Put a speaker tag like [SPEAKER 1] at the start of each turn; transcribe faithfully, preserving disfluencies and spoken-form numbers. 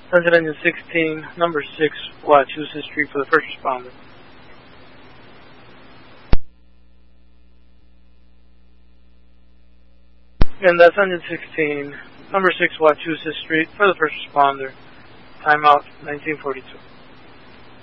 [SPEAKER 1] one sixteen, number six, Wachusett Street for the first responder. And that's one sixteen, number six, Wachusett Street for the first responder. Timeout, nineteen forty-two.